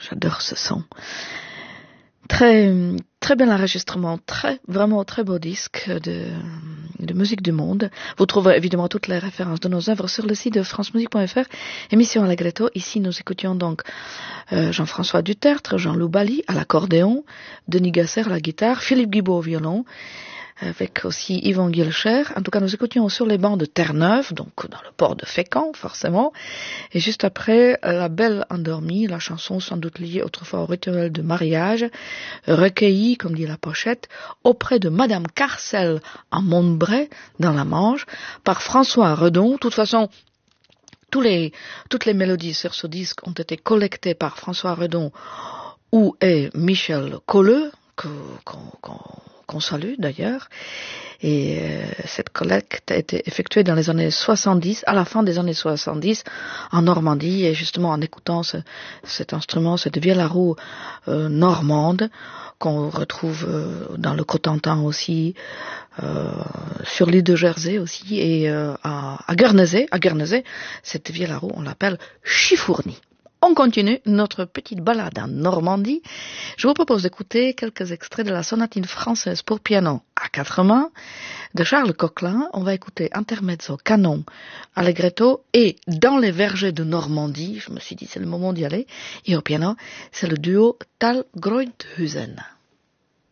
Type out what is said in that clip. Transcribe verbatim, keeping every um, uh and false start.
j'adore ce son. Très, très bel enregistrement, très, vraiment très beau disque de, de musique du monde. Vous trouverez évidemment toutes les références de nos œuvres sur le site de france musique point f r. Émission Allegretto. Ici, nous écoutions donc euh, Jean-François Dutertre, Jean-Loup Bali à l'accordéon, Denis Gasser à la guitare, Philippe Guibaud au violon, avec aussi Yvon Guilcher. En tout cas, nous écoutions sur les bancs de Terre-Neuve, donc dans le port de Fécamp, forcément. Et juste après, La Belle Endormie, la chanson sans doute liée autrefois au rituel de mariage, recueillie, comme dit la pochette, auprès de Madame Carcel en Montbray, dans la Manche, par François Redon. De toute façon, tous les, toutes les mélodies sur ce disque ont été collectées par François Redon ou et Michel Colleux, qu'on, qu'on, qu'on salue d'ailleurs. Et euh, cette collecte a été effectuée dans les années soixante-dix, à la fin des années soixante-dix, en Normandie. Et justement, en écoutant ce, cet instrument, cette vielle à roue euh, normande, qu'on retrouve euh, dans le Cotentin aussi, euh, sur l'île de Jersey aussi, et euh, à, à Guernesey, à Guernesey, cette vielle à roue, on l'appelle chifournie. On continue notre petite balade en Normandie. Je vous propose d'écouter quelques extraits de la sonatine française pour piano à quatre mains de Charles Coquelin. On va écouter Intermezzo, canon, allegretto et Dans les vergers de Normandie. Je me suis dit c'est le moment d'y aller. Et au piano, c'est le duo Tal-Groidhusen.